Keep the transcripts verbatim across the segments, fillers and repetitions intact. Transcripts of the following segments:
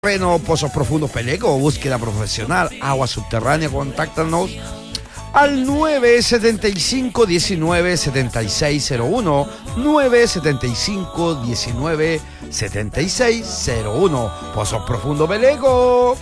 Freno, pozos profundos Peleco, búsqueda profesional, agua subterránea, contáctanos al nueve setenta y cinco diecinueve setenta y seis cero uno, nueve setenta y cinco diecinueve setenta y seis cero uno, pozos profundos Peleco.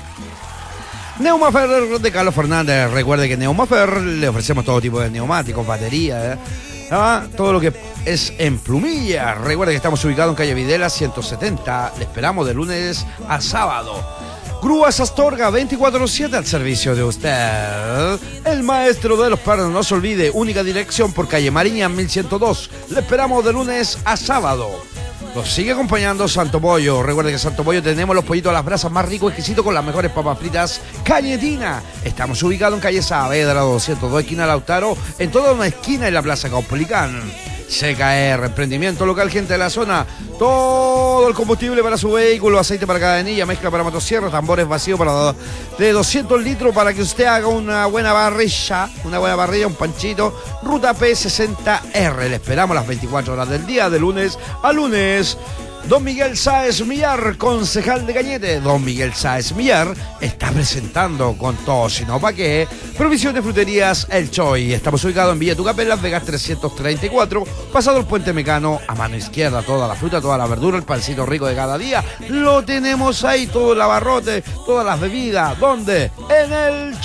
Neumafer de Carlos Fernández. Recuerde que en Neumafer le ofrecemos todo tipo de neumáticos, baterías, ¿eh? Ah, todo lo que es en plumilla. Recuerde que estamos ubicados en calle Videla ciento setenta. Le esperamos de lunes a sábado. Grúas Astorga veinticuatro siete al servicio de usted. El maestro de los perros, no se olvide, única dirección por calle Mariña mil ciento dos. Le esperamos de lunes a sábado. Nos sigue acompañando Santo Pollo. Recuerde que en Santo Pollo tenemos los pollitos a las brasas más ricos, exquisitos, con las mejores papas fritas Cañetina. Estamos ubicados en calle Saavedra doscientos dos, esquina Lautaro, en toda una esquina en la Plaza Caupolicán. C K R, emprendimiento local, gente de la zona. Todo el combustible para su vehículo, aceite para cadenilla, mezcla para motosierra, tambores vacíos para de doscientos litros para que usted haga una buena parrilla, una buena parrilla, un panchito. Ruta P sesenta R. Le esperamos las veinticuatro horas del día, de lunes a lunes. Don Miguel Sáez Millar, concejal de Cañete. Don Miguel Sáez Millar está presentando con todo, si no pa' qué, provisión de fruterías El Choy. Estamos ubicados en Villa Tucapel, Las Vegas trescientos treinta y cuatro, pasado el Puente Mecano, a mano izquierda. Toda la fruta, toda la verdura, el pancito rico de cada día, lo tenemos ahí, todo el abarrote, todas las bebidas. ¿Dónde? En El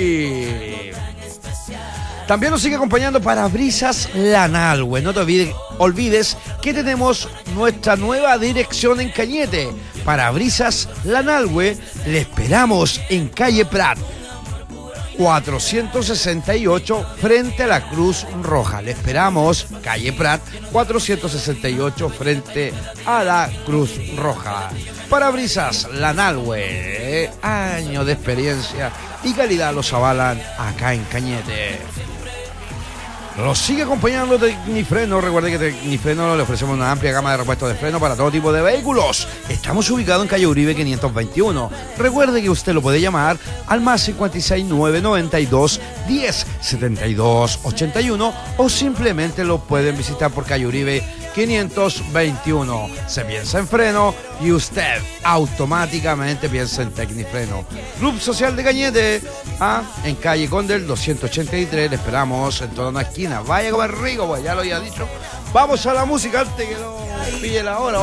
Choy. También nos sigue acompañando Parabrisas Lanalhue. No te olvides, olvides que tenemos nuestra nueva dirección en Cañete. Parabrisas Lanalhue, le esperamos en calle Prat cuatrocientos sesenta y ocho, frente a la Cruz Roja. Le esperamos, calle Prat cuatrocientos sesenta y ocho, frente a la Cruz Roja. Parabrisas Lanalhue, años de experiencia y calidad los avalan acá en Cañete. Nos sigue acompañando Tecnifreno. Recuerde que Tecnifreno le ofrecemos una amplia gama de repuestos de freno para todo tipo de vehículos. Estamos ubicados en calle Uribe quinientos veintiuno. Recuerde que usted lo puede llamar al más cincuenta y seis nueve noventa y dos diez setenta y dos ochenta y uno o simplemente lo pueden visitar por calle Uribe quinientos veintiuno. Se piensa en freno y usted automáticamente piensa en Tecnifreno. Club Social de Cañete, ah, en calle Condel doscientos ochenta y tres. Le esperamos en toda una esquina. Vaya a comer rico, pues ya lo había dicho. Vamos a la música antes que lo pille la hora.